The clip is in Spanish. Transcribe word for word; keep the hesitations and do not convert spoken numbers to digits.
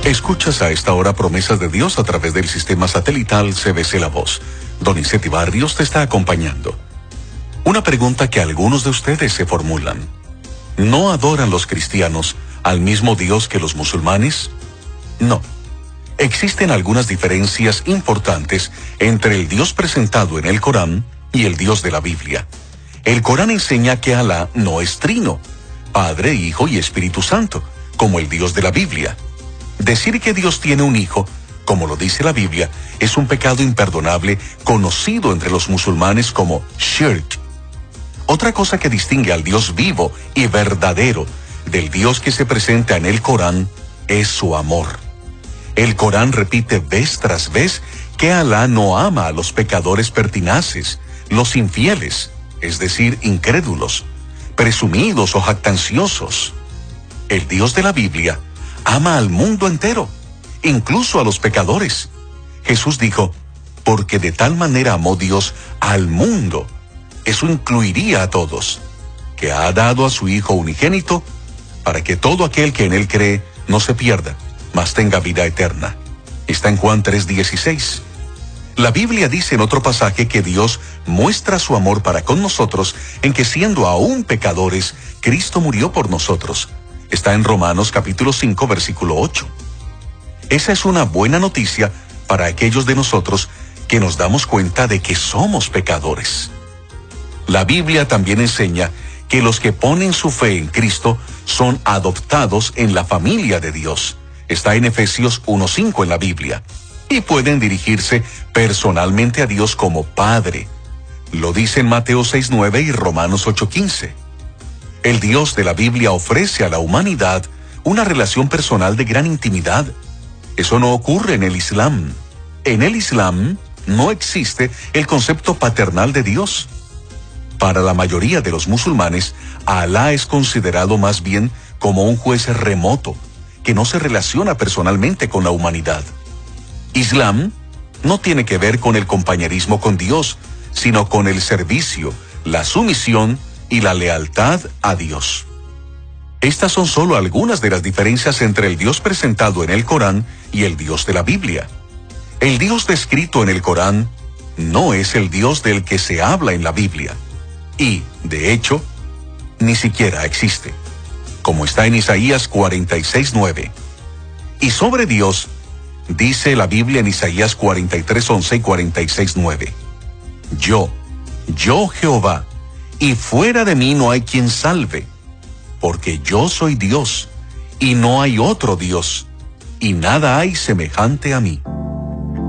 Escuchas a esta hora promesas de Dios a través del sistema satelital C B C La Voz. Donizetti Barrios te está acompañando. Una pregunta que algunos de ustedes se formulan. ¿No adoran los cristianos al mismo Dios que los musulmanes? No. Existen algunas diferencias importantes entre el Dios presentado en el Corán y el Dios de la Biblia. El Corán enseña que Alá no es trino, Padre, Hijo y Espíritu Santo, como el Dios de la Biblia. Decir que Dios tiene un hijo, como lo dice la Biblia, es un pecado imperdonable conocido entre los musulmanes como shirk. Otra cosa que distingue al Dios vivo y verdadero del Dios que se presenta en el Corán es su amor. El Corán repite vez tras vez que Alá no ama a los pecadores pertinaces, los infieles, es decir, incrédulos, presumidos o jactanciosos. El Dios de la Biblia ama al mundo entero, incluso a los pecadores. Jesús dijo, porque de tal manera amó Dios al mundo, eso incluiría a todos, que ha dado a su Hijo unigénito, para que todo aquel que en él cree no se pierda, mas tenga vida eterna. Está en Juan tres dieciséis. La Biblia dice en otro pasaje que Dios muestra su amor para con nosotros en que siendo aún pecadores, Cristo murió por nosotros. Está en Romanos capítulo cinco, versículo ocho. Esa es una buena noticia para aquellos de nosotros que nos damos cuenta de que somos pecadores. La Biblia también enseña que los que ponen su fe en Cristo son adoptados en la familia de Dios. Está en Efesios uno cinco en la Biblia. Y pueden dirigirse personalmente a Dios como Padre. Lo dice en Mateo seis nueve y Romanos ocho quince. El Dios de la Biblia ofrece a la humanidad una relación personal de gran intimidad. Eso no ocurre en el Islam. En el Islam no existe el concepto paternal de Dios. Para la mayoría de los musulmanes, Alá es considerado más bien como un juez remoto, que no se relaciona personalmente con la humanidad. Islam no tiene que ver con el compañerismo con Dios, sino con el servicio, la sumisión y la lealtad a Dios. Estas son solo algunas de las diferencias entre el Dios presentado en el Corán y el Dios de la Biblia. El Dios descrito en el Corán no es el Dios del que se habla en la Biblia. Y, de hecho, ni siquiera existe, como está en Isaías cuarenta y seis nueve. Y sobre Dios, dice la Biblia en Isaías cuarenta y tres once y cuarenta y seis nueve. Yo, yo Jehová, y fuera de mí no hay quien salve, porque yo soy Dios, y no hay otro Dios, y nada hay semejante a mí.